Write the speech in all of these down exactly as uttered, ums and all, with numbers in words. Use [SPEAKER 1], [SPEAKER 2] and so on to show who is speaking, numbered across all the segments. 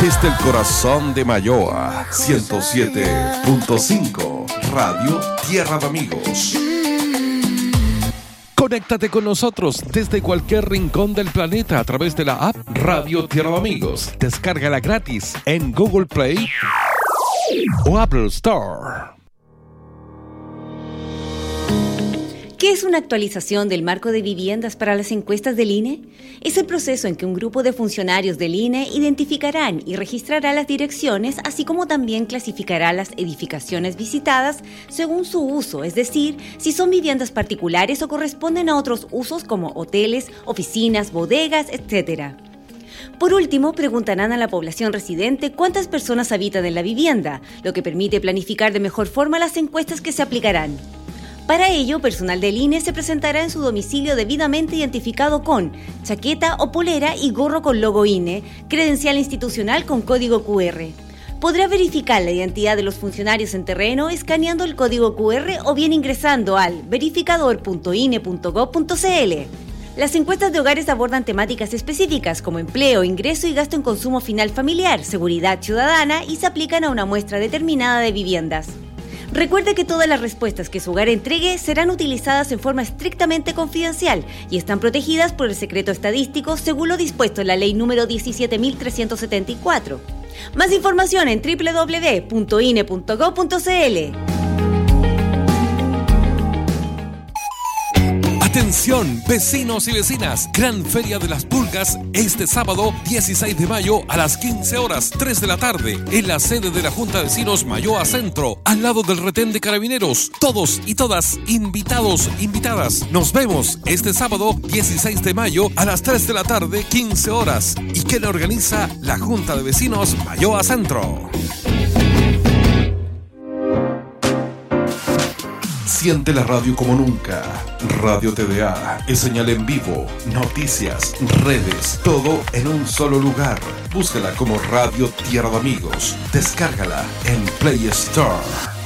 [SPEAKER 1] Desde el corazón de Mayoa, ciento siete punto cinco, Radio Tierra de Amigos. Conéctate con nosotros desde cualquier rincón del planeta a través de la app Radio Tierra de Amigos. Descárgala gratis en Google Play o Apple Store.
[SPEAKER 2] ¿Qué es una actualización del marco de viviendas para las encuestas del I N E? Es el proceso en que un grupo de funcionarios del I N E identificarán y registrará las direcciones, así como también clasificará las edificaciones visitadas según su uso, es decir, si son viviendas particulares o corresponden a otros usos como hoteles, oficinas, bodegas, etcétera. Por último, preguntarán a la población residente cuántas personas habitan en la vivienda, lo que permite planificar de mejor forma las encuestas que se aplicarán. Para ello, personal del I N E se presentará en su domicilio debidamente identificado con chaqueta o polera y gorro con logo I N E, credencial institucional con código cu erre. Podrá verificar la identidad de los funcionarios en terreno escaneando el código cu erre o bien ingresando al verificador punto i n e punto gob punto c l. Las encuestas de hogares abordan temáticas específicas como empleo, ingreso y gasto en consumo final familiar, seguridad ciudadana y se aplican a una muestra determinada de viviendas. Recuerde que todas las respuestas que su hogar entregue serán utilizadas en forma estrictamente confidencial y están protegidas por el secreto estadístico según lo dispuesto en la ley número diecisiete mil trescientos setenta y cuatro. Más información en doble u doble u doble u punto i n e punto gob punto c l.
[SPEAKER 1] Atención, vecinos y vecinas, Gran Feria de las Pulgas este sábado dieciséis de mayo a las quince horas, tres de la tarde, en la sede de la Junta de Vecinos Mayoa Centro, al lado del retén de Carabineros. Todos y todas invitados, invitadas. Nos vemos este sábado dieciséis de mayo a las tres de la tarde, quince horas. ¿Y quién organiza? La Junta de Vecinos Mayoa Centro. Siente la radio como nunca. Radio T D A es señal en vivo, noticias, redes, todo en un solo lugar. Búscala como Radio Tierra de Amigos. Descárgala en Play Store.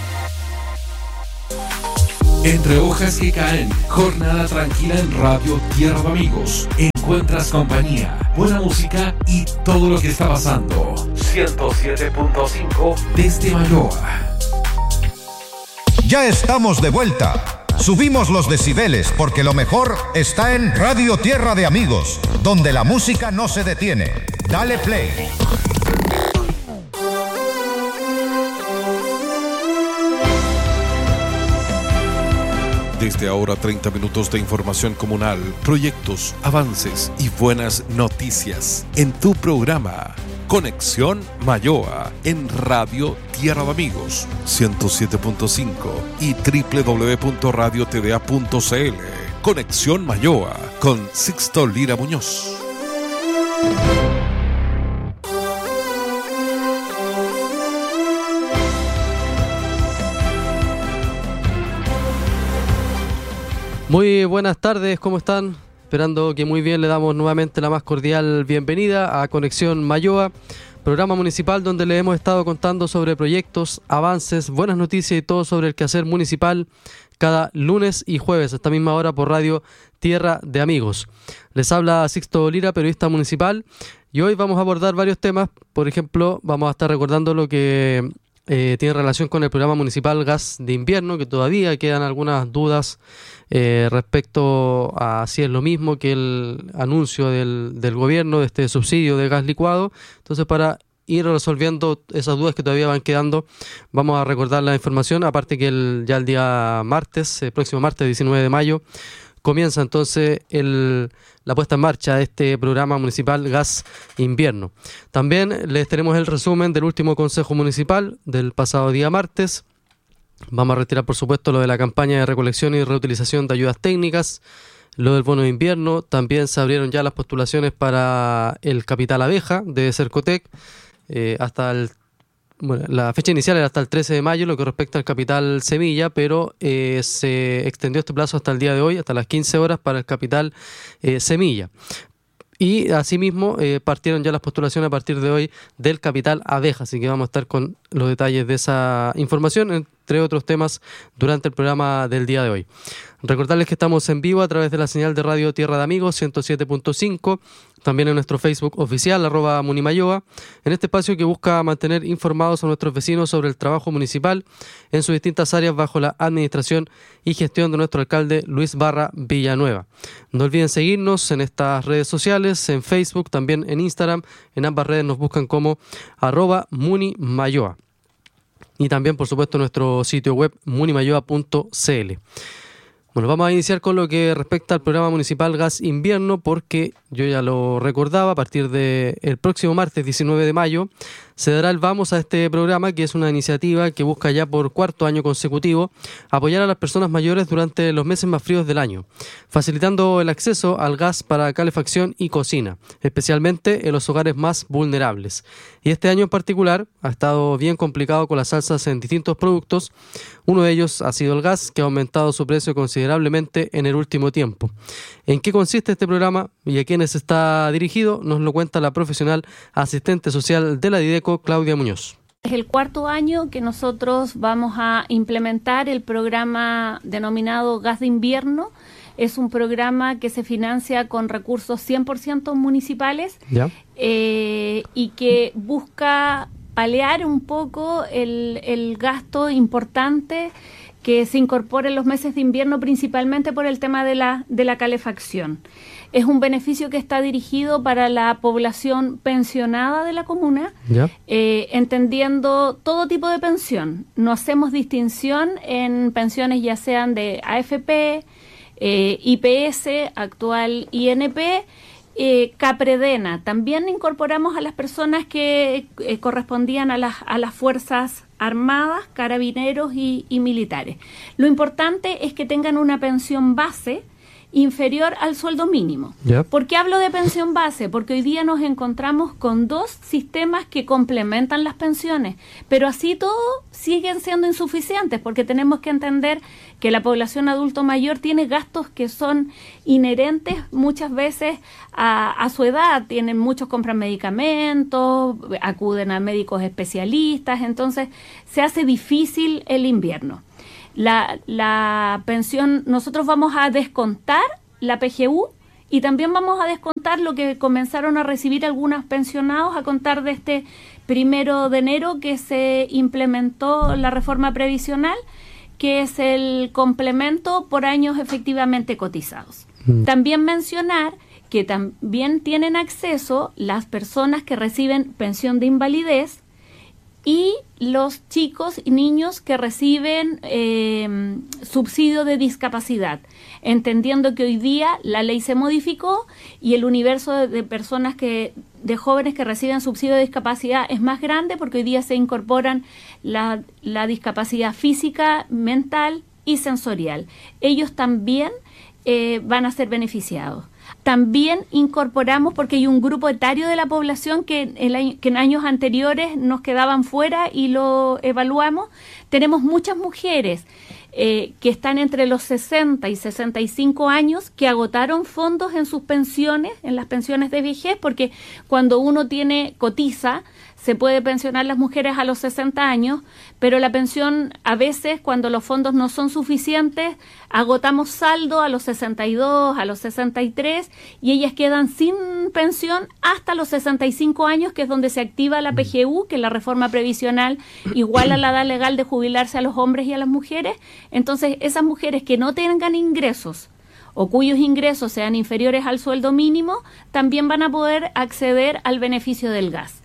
[SPEAKER 1] Entre hojas que caen, jornada tranquila en Radio Tierra de Amigos. Encuentras compañía, buena música y todo lo que está pasando. ciento siete punto cinco desde Mayoa.
[SPEAKER 3] Ya estamos de vuelta. Subimos los decibeles porque lo mejor está en Radio Tierra de Amigos, donde la música no se detiene. Dale play.
[SPEAKER 1] Desde ahora treinta minutos de información comunal, proyectos, avances y buenas noticias en tu programa Conexión Mayoa en Radio Tierra de Amigos ciento siete punto cinco y doble u doble u doble u punto radio t d a punto c l. Conexión Mayoa con Sixto Lira Muñoz.
[SPEAKER 4] Muy buenas tardes, ¿cómo están? Esperando que muy bien, le damos nuevamente la más cordial bienvenida a Conexión Mayoa, programa municipal donde le hemos estado contando sobre proyectos, avances, buenas noticias y todo sobre el quehacer municipal cada lunes y jueves a esta misma hora por Radio Tierra de Amigos. Les habla Sixto Lira, periodista municipal, y hoy vamos a abordar varios temas. Por ejemplo, vamos a estar recordando lo que eh, tiene relación con el programa municipal Gas de Invierno, que todavía quedan algunas dudas Eh, respecto a si es lo mismo que el anuncio del, del gobierno de este subsidio de gas licuado. Entonces, para ir resolviendo esas dudas que todavía van quedando, vamos a recordar la información, aparte que el, ya el día martes, el próximo martes diecinueve de mayo, comienza entonces el, la puesta en marcha de este programa municipal Gas Invierno. También les tenemos el resumen del último consejo municipal del pasado día martes. Vamos a retirar, por supuesto, lo de la campaña de recolección y reutilización de ayudas técnicas, lo del bono de invierno. También se abrieron ya las postulaciones para el capital abeja de Cercotec. Eh, hasta el, bueno, la fecha inicial era hasta el trece de mayo, lo que respecta al capital semilla, pero eh, se extendió este plazo hasta el día de hoy, hasta las quince horas para el capital eh, semilla. Y asimismo eh, partieron ya las postulaciones a partir de hoy del capital abeja, así que vamos a estar con los detalles de esa información. entre otros temas, durante el programa del día de hoy. Recordarles que estamos en vivo a través de la señal de Radio Tierra de Amigos ciento siete punto cinco, también en nuestro Facebook oficial, arroba Munimayoa, en este espacio que busca mantener informados a nuestros vecinos sobre el trabajo municipal en sus distintas áreas bajo la administración y gestión de nuestro alcalde Luis Barra Villanueva. No olviden seguirnos en estas redes sociales, en Facebook, también en Instagram, en ambas redes nos buscan como arroba Munimayoa. Y también, por supuesto, nuestro sitio web munimayoa punto c l. Bueno, vamos a iniciar con lo que respecta al programa municipal Gas Invierno, porque yo ya lo recordaba, a partir del próximo martes diecinueve de mayo se dará el vamos a este programa, que es una iniciativa que busca ya por cuarto año consecutivo apoyar a las personas mayores durante los meses más fríos del año, facilitando el acceso al gas para calefacción y cocina, especialmente en los hogares más vulnerables. Y este año en particular ha estado bien complicado con las alzas en distintos productos. Uno de ellos ha sido el gas, que ha aumentado su precio considerablemente en el último tiempo. ¿En qué consiste este programa y a quiénes está dirigido? Nos lo cuenta la profesional asistente social de la Dideco, Claudia Muñoz.
[SPEAKER 5] Es el cuarto año que nosotros vamos a implementar el programa denominado Gas de Invierno. Es un programa que se financia con recursos cien por ciento municipales eh, y que busca paliar un poco el, el gasto importante que se incorpora en los meses de invierno, principalmente por el tema de la, de la calefacción. Es un beneficio que está dirigido para la población pensionada de la comuna, eh, entendiendo todo tipo de pensión. No hacemos distinción en pensiones ya sean de A F P, eh, I P S, actual I N P, eh, Capredena. También incorporamos a las personas que eh, correspondían a las, a las fuerzas armadas, carabineros y, y militares. Lo importante es que tengan una pensión base inferior al sueldo mínimo. Yep. ¿Por qué hablo de pensión base? Porque hoy día nos encontramos con dos sistemas que complementan las pensiones, pero así todo siguen siendo insuficientes, porque tenemos que entender que la población adulto mayor tiene gastos que son inherentes muchas veces a, a su edad. Tienen muchos, compran medicamentos, acuden a médicos especialistas, entonces se hace difícil el invierno. La, la pensión, nosotros vamos a descontar la P G U y también vamos a descontar lo que comenzaron a recibir algunos pensionados a contar de este primero de enero que se implementó la reforma previsional, que es el complemento por años efectivamente cotizados. Mm. También mencionar que también tienen acceso las personas que reciben pensión de invalidez y los chicos y niños que reciben eh, subsidio de discapacidad, entendiendo que hoy día la ley se modificó y el universo de, de personas que, de jóvenes que reciben subsidio de discapacidad es más grande, porque hoy día se incorporan la, la discapacidad física, mental y sensorial. Ellos también eh, van a ser beneficiados. También incorporamos, porque hay un grupo etario de la población que, el, que en años anteriores nos quedaban fuera y lo evaluamos. Tenemos muchas mujeres eh, que están entre los sesenta y sesenta y cinco años que agotaron fondos en sus pensiones, en las pensiones de vejez, porque cuando uno tiene cotiza, se puede pensionar las mujeres a los sesenta años, pero la pensión a veces, cuando los fondos no son suficientes, agotamos saldo a los sesenta y dos, a los sesenta y tres, y ellas quedan sin pensión hasta los sesenta y cinco años, que es donde se activa la P G U, que es la reforma previsional igual a la edad legal de jubilarse a los hombres y a las mujeres. Entonces, esas mujeres que no tengan ingresos o cuyos ingresos sean inferiores al sueldo mínimo, también van a poder acceder al beneficio del gas.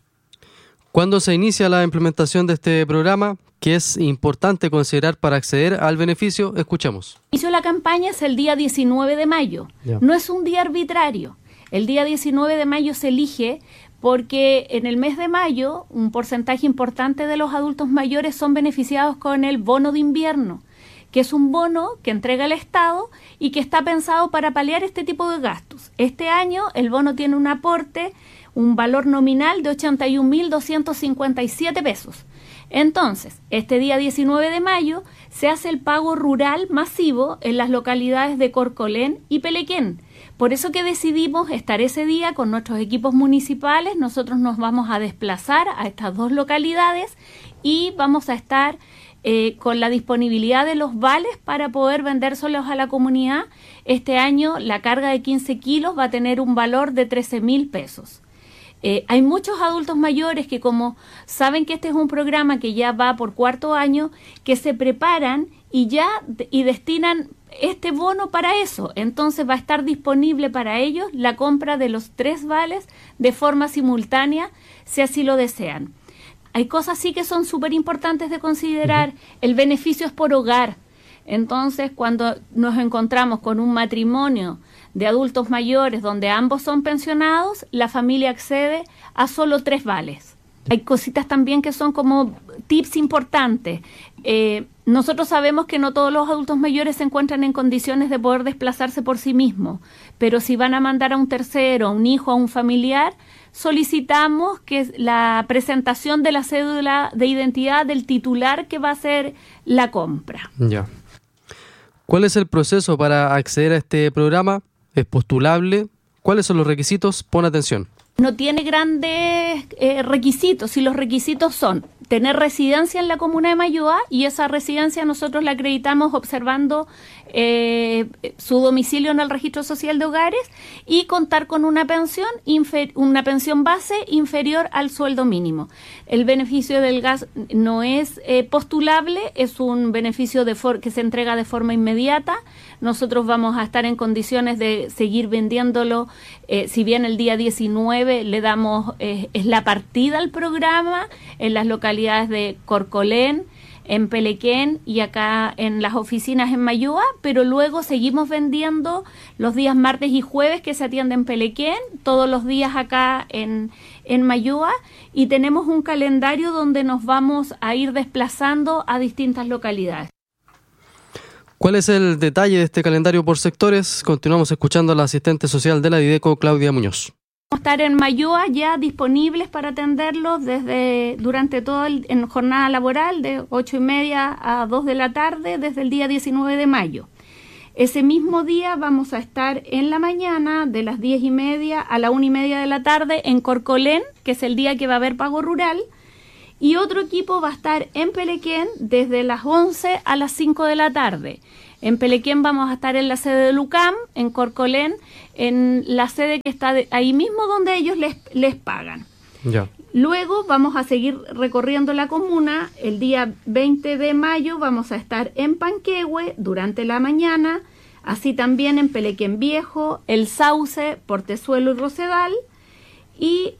[SPEAKER 4] ¿Cuándo se inicia la implementación de este programa? ¿Qué es importante considerar para acceder al beneficio? Escuchemos.
[SPEAKER 5] El inicio de la campaña es el día diecinueve de mayo. Yeah. No es un día arbitrario. El día diecinueve de mayo se elige porque en el mes de mayo un porcentaje importante de los adultos mayores son beneficiados con el bono de invierno, que es un bono que entrega el Estado y que está pensado para paliar este tipo de gastos. Este año el bono tiene un aporte, un valor nominal de ochenta y un mil doscientos cincuenta y siete pesos. Entonces, este día diecinueve de mayo se hace el pago rural masivo en las localidades de Corcolén y Pelequén. Por eso que decidimos estar ese día con nuestros equipos municipales. Nosotros nos vamos a desplazar a estas dos localidades y vamos a estar eh, con la disponibilidad de los vales para poder vendérselos a la comunidad. Este año la carga de quince kilos va a tener un valor de trece mil pesos. Eh, hay muchos adultos mayores que, como saben que este es un programa que ya va por cuarto año, que se preparan y ya y destinan este bono para eso. Entonces va a estar disponible para ellos la compra de los tres vales de forma simultánea, si así lo desean. Hay cosas sí que son súper importantes de considerar. Uh-huh. El beneficio es por hogar. Entonces, cuando nos encontramos con un matrimonio de adultos mayores donde ambos son pensionados, la familia accede a solo tres vales. Hay cositas también que son como tips importantes. Eh, nosotros sabemos que no todos los adultos mayores se encuentran en condiciones de poder desplazarse por sí mismos, pero si van a mandar a un tercero, a un hijo, a un familiar, solicitamos que la presentación de la cédula de identidad del titular que va a hacer la compra.
[SPEAKER 4] Ya. ¿Cuál es el proceso para acceder a este programa? ¿Es postulable? ¿Cuáles son los requisitos? Pon atención.
[SPEAKER 5] No tiene grandes eh, requisitos, y los requisitos son tener residencia en la comuna de Mayúa, y esa residencia nosotros la acreditamos observando eh, su domicilio en el registro social de hogares, y contar con una pensión infer- una pensión base inferior al sueldo mínimo. El beneficio del gas no es eh, postulable, es un beneficio de for- que se entrega de forma inmediata. Nosotros vamos a estar en condiciones de seguir vendiéndolo, eh, si bien el día diecinueve le damos, eh, es la partida al programa en las localidades de Corcolén, en Pelequén y acá en las oficinas en Mayúa, pero luego seguimos vendiendo los días martes y jueves que se atiende en Pelequén, todos los días acá en, en Mayúa, y tenemos un calendario donde nos vamos a ir desplazando a distintas localidades.
[SPEAKER 4] ¿Cuál es el detalle de este calendario por sectores? Continuamos escuchando a la asistente social de la Dideco, Claudia Muñoz.
[SPEAKER 5] Vamos a estar en Mayúa ya disponibles para atenderlos desde durante todo el, en jornada laboral de ocho y media a dos de la tarde desde el día diecinueve de mayo. Ese mismo día vamos a estar en la mañana de las diez y media a la una y media de la tarde en Corcolén, que es el día que va a haber pago rural, y otro equipo va a estar en Pelequén desde las once a las cinco de la tarde. En Pelequén vamos a estar en la sede de Lucam, en Corcolén, en la sede que está de, ahí mismo donde ellos les, les pagan.
[SPEAKER 4] Ya.
[SPEAKER 5] Luego vamos a seguir recorriendo la comuna. El día veinte de mayo vamos a estar en Panquehue durante la mañana, así también en Pelequén Viejo, El Sauce, Portezuelo y Rosedal. Y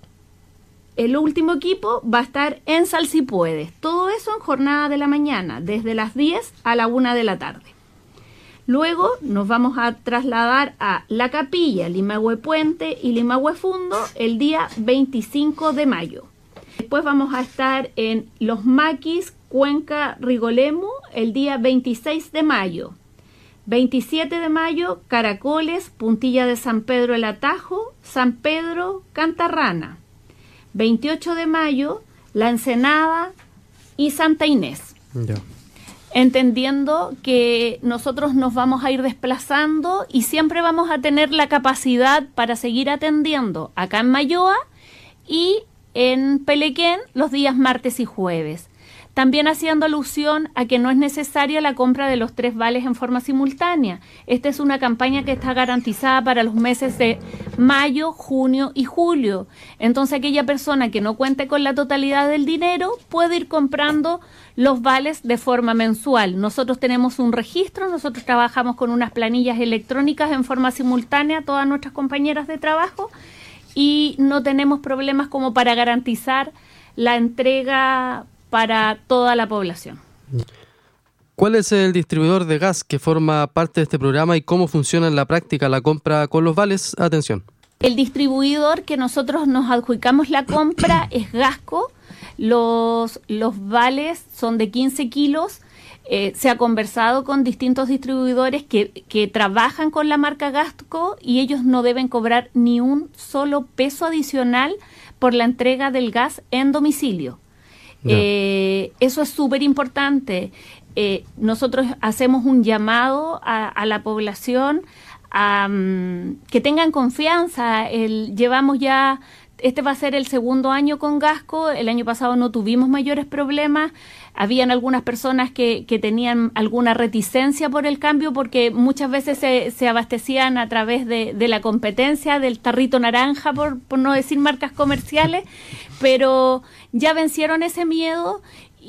[SPEAKER 5] el último equipo va a estar en Salsipuedes. Todo eso en jornada de la mañana, desde las diez a la una de la tarde. Luego nos vamos a trasladar a La Capilla, Limahue Puente y Limahue Fundo el día veinticinco de mayo. Después vamos a estar en Los Maquis, Cuenca, Rigolemu el día veintiséis de mayo. veintisiete de mayo, Caracoles, Puntilla de San Pedro el Atajo, San Pedro, Cantarrana. veintiocho de mayo, La Ensenada y Santa Inés.
[SPEAKER 4] Ya.
[SPEAKER 5] Entendiendo que nosotros nos vamos a ir desplazando y siempre vamos a tener la capacidad para seguir atendiendo acá en Mayúa y en Pelequén los días martes y jueves. También haciendo alusión a que no es necesaria la compra de los tres vales en forma simultánea. Esta es una campaña que está garantizada para los meses de mayo, junio y julio. Entonces aquella persona que no cuente con la totalidad del dinero puede ir comprando los vales de forma mensual. Nosotros tenemos un registro, nosotros trabajamos con unas planillas electrónicas en forma simultánea, todas nuestras compañeras de trabajo, y no tenemos problemas como para garantizar la entrega para toda la población.
[SPEAKER 4] ¿Cuál es el distribuidor de gas que forma parte de este programa y cómo funciona en la práctica la compra con los vales? Atención.
[SPEAKER 5] El distribuidor que nosotros nos adjudicamos la compra es Gasco. Los, los vales son de quince kilos. Eh, se ha conversado con distintos distribuidores que, que trabajan con la marca Gasco y ellos no deben cobrar ni un solo peso adicional por la entrega del gas en domicilio. No. Eh, eso es súper importante. Eh, nosotros hacemos un llamado a, a la población a um, que tengan confianza. El, llevamos ya este va a ser el segundo año con Gasco. El año pasado no tuvimos mayores problemas. Habían algunas personas que, que tenían alguna reticencia por el cambio porque muchas veces se, se abastecían a través de, de la competencia, del tarrito naranja, por, por no decir marcas comerciales, pero ya vencieron ese miedo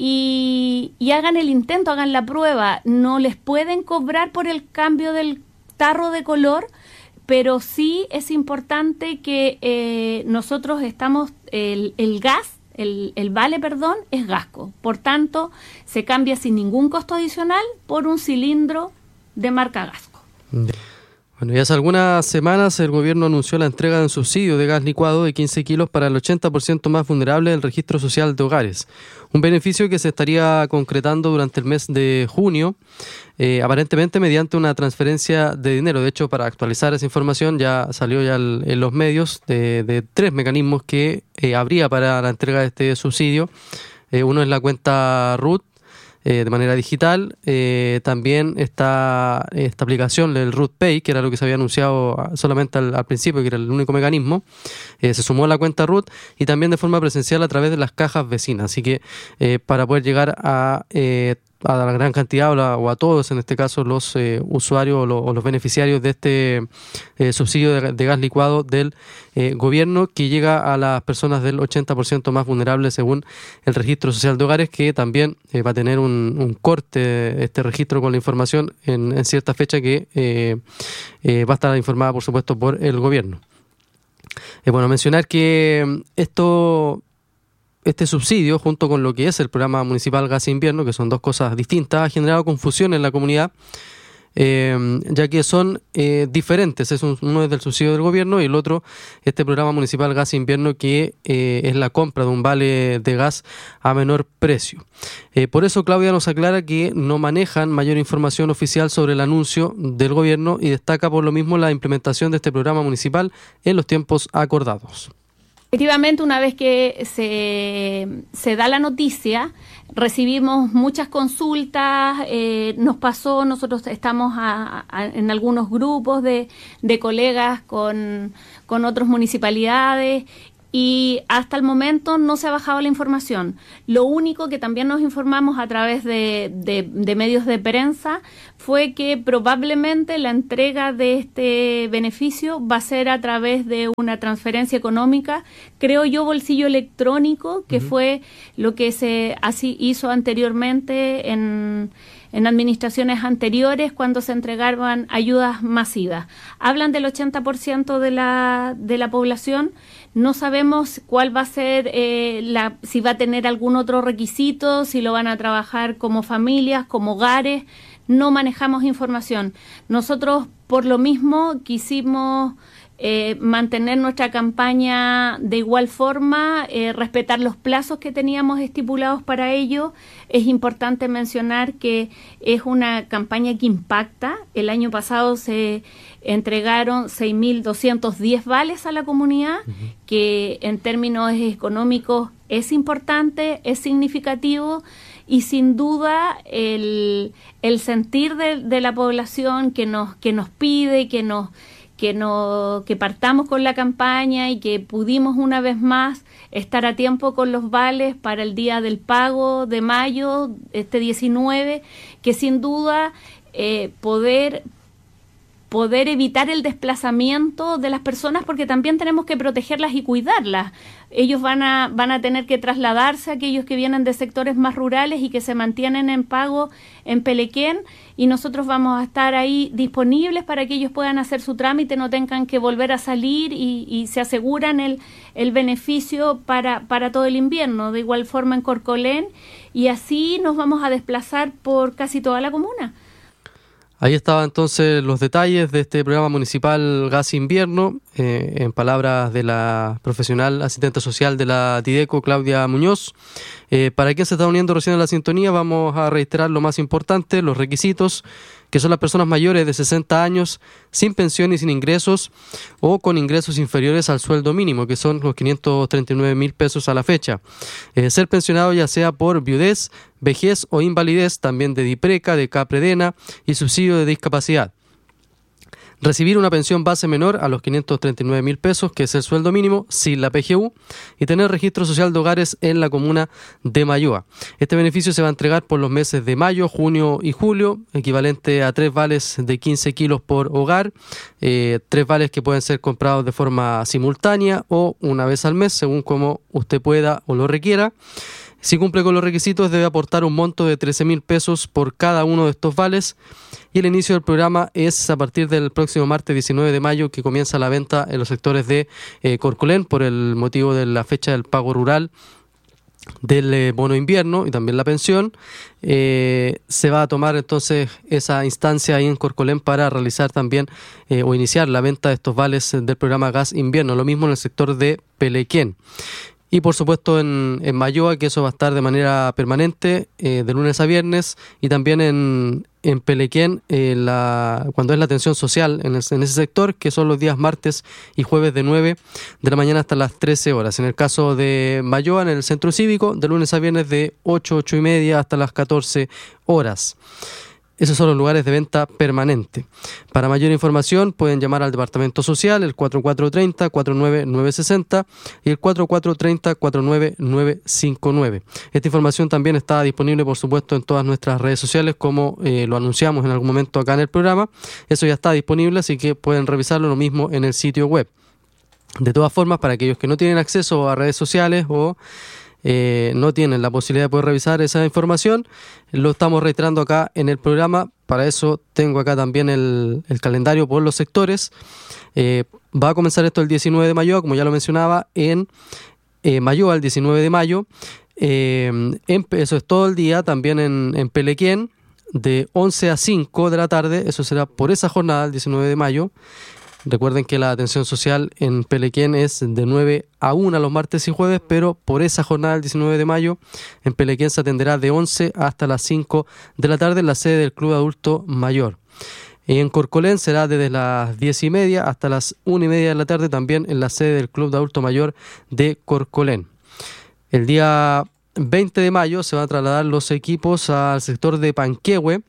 [SPEAKER 5] y, y hagan el intento, hagan la prueba. No les pueden cobrar por el cambio del tarro de color, pero sí es importante que eh, nosotros estamos, el, el gas, el, el vale, perdón, es Gasco. Por tanto, se cambia sin ningún costo adicional por un cilindro de marca Gasco.
[SPEAKER 4] Bueno, ya hace algunas semanas el gobierno anunció la entrega de un subsidio de gas licuado de quince kilos para el ochenta por ciento más vulnerable del registro social de hogares. Un beneficio que se estaría concretando durante el mes de junio, eh, aparentemente mediante una transferencia de dinero. De hecho, para actualizar esa información ya salió ya el, en los medios de, de tres mecanismos que eh, habría para la entrega de este subsidio. Eh, uno es la cuenta R U T, Eh, de manera digital. Eh, también está esta aplicación, el R U T Pay, que era lo que se había anunciado solamente al, al principio, que era el único mecanismo. Eh, se sumó a la cuenta R U T y también de forma presencial a través de las cajas vecinas. Así que eh, para poder llegar a, eh, a la gran cantidad o, la, o a todos, en este caso, los eh, usuarios o, lo, o los beneficiarios de este eh, subsidio de, de gas licuado del eh, gobierno, que llega a las personas del ochenta por ciento más vulnerables según el registro social de hogares, que también eh, va a tener un, un corte, este registro con la información en, en cierta fecha que eh, eh, va a estar informada, por supuesto, por el gobierno. Eh, bueno, mencionar que esto... Este subsidio, junto con lo que es el programa municipal Gas Invierno, que son dos cosas distintas, ha generado confusión en la comunidad, eh, ya que son eh, diferentes. Es un, uno es del subsidio del gobierno y el otro, este programa municipal Gas Invierno, que eh, es la compra de un vale de gas a menor precio. Eh, por eso Claudia nos aclara que no manejan mayor información oficial sobre el anuncio del gobierno y destaca por lo mismo la implementación de este programa municipal en los tiempos acordados.
[SPEAKER 5] Efectivamente, una vez que se, se da la noticia, recibimos muchas consultas, eh, nos pasó, nosotros estamos a, a, en algunos grupos de, de colegas con, con otras municipalidades y hasta el momento no se ha bajado la información. Lo único que también nos informamos a través de, de, de medios de prensa fue que probablemente la entrega de este beneficio va a ser a través de una transferencia económica, creo yo, bolsillo electrónico, que uh-huh. fue lo que se así hizo anteriormente en... en administraciones anteriores cuando se entregaban ayudas masivas. Hablan del ochenta por ciento de la, de la población. No sabemos cuál va a ser, eh, la, si va a tener algún otro requisito, si lo van a trabajar como familias, como hogares. No manejamos información. Nosotros, por lo mismo, quisimos eh, mantener nuestra campaña de igual forma, eh, respetar los plazos que teníamos estipulados para ello. Es importante mencionar que es una campaña que impacta. El año pasado se entregaron seis mil doscientos diez vales a la comunidad, uh-huh. que en términos económicos es importante, es significativo y sin duda el, el sentir de, de la población que nos, que nos pide, que nos que no que partamos con la campaña y que pudimos una vez más estar a tiempo con los vales para el día del pago de mayo, este diecinueve, que sin duda eh, poder poder evitar el desplazamiento de las personas, porque también tenemos que protegerlas y cuidarlas. Ellos van a van a tener que trasladarse, aquellos que vienen de sectores más rurales y que se mantienen en pago en Pelequén, y nosotros vamos a estar ahí disponibles para que ellos puedan hacer su trámite, no tengan que volver a salir y, y se aseguran el, el beneficio para, para todo el invierno. De igual forma en Corcolén, y así nos vamos a desplazar por casi toda la comuna.
[SPEAKER 4] Ahí estaban entonces los detalles de este programa municipal Gas Invierno, eh, en palabras de la profesional asistente social de la Tideco, Claudia Muñoz. Eh, para quien se está uniendo recién a la sintonía, vamos a reiterar lo más importante, los requisitos, que son las personas mayores de sesenta años, sin pensión y sin ingresos, o con ingresos inferiores al sueldo mínimo, que son los quinientos treinta y nueve mil pesos a la fecha. Eh, ser pensionado ya sea por viudez, vejez o invalidez, también de DIPRECA, de CAPREDENA y subsidio de discapacidad. recibir una pensión base menor a los quinientos treinta y nueve mil pesos, que es el sueldo mínimo, sin la P G U, y tener registro social de hogares en la comuna de Mayoa. Este beneficio se va a entregar por los meses de mayo, junio y julio, equivalente a tres vales de quince kilos por hogar, eh, tres vales que pueden ser comprados de forma simultánea o una vez al mes, según como usted pueda o lo requiera. Si cumple con los requisitos, debe aportar un monto de trece mil pesos por cada uno de estos vales, y el inicio del programa es a partir del próximo martes diecinueve de mayo, que comienza la venta en los sectores de eh, Corcolén por el motivo de la fecha del pago rural del eh, bono invierno y también la pensión. Eh, se va a tomar entonces esa instancia ahí en Corcolén para realizar también eh, o iniciar la venta de estos vales del programa Gas Invierno, lo mismo en el sector de Pelequén. Y por supuesto en, en Mayoa, que eso va a estar de manera permanente, eh, de lunes a viernes, y también en, en Pelequén, eh, la, cuando es la atención social en, el, en ese sector, que son los días martes y jueves de nueve de la mañana hasta las trece horas. En el caso de Mayoa, en el centro cívico, de lunes a viernes de ocho, ocho y media hasta las catorce horas. Esos son los lugares de venta permanente. Para mayor información pueden llamar al Departamento Social, el cuatro cuatro tres cero, cuatro nueve nueve seis cero y el cuatro cuatro tres cero, cuatro nueve nueve cinco nueve. Esta información también está disponible, por supuesto, en todas nuestras redes sociales, como eh, lo anunciamos en algún momento acá en el programa. Eso ya está disponible, así que pueden revisarlo lo mismo en el sitio web. De todas formas, para aquellos que no tienen acceso a redes sociales o Eh, no tienen la posibilidad de poder revisar esa información, lo estamos reiterando acá en el programa. Para eso tengo acá también el, el calendario por los sectores. Eh, va a comenzar esto el diecinueve de mayo, como ya lo mencionaba, en eh, Mayoa, el diecinueve de mayo. Eh, en, eso es todo el día, también en, en Pelequén, de once a cinco de la tarde. Eso será por esa jornada, el diecinueve de mayo. Recuerden que la atención social en Pelequén es de nueve a una los martes y jueves, pero por esa jornada del diecinueve de mayo en Pelequén se atenderá de once hasta las cinco de la tarde en la sede del Club Adulto Mayor. En Corcolén será desde las diez y media hasta las una y media de la tarde, también en la sede del Club de Adulto Mayor de Corcolén. El día veinte de mayo se van a trasladar los equipos al sector de Panquehue,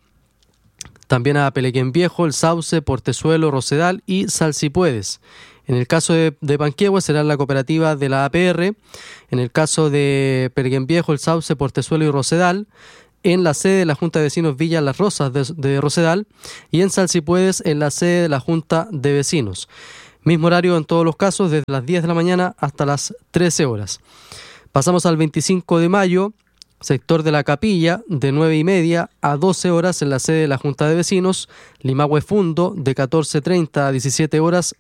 [SPEAKER 4] también a Pelequén Viejo, El Sauce, Portezuelo, Rosedal y Salsipuedes. En el caso de, de Panquehue será la cooperativa de la A P R. En el caso de Pelequén Viejo, El Sauce, Portezuelo y Rosedal, en la sede de la Junta de Vecinos Villa Las Rosas de, de Rosedal, y en Salsipuedes en la sede de la Junta de Vecinos. Mismo horario en todos los casos, desde las diez de la mañana hasta las trece horas. Pasamos al veinticinco de mayo. Sector de la Capilla, de nueve y media a doce horas en la sede de la Junta de Vecinos. Limahue Fundo, de catorce treinta a diecisiete horas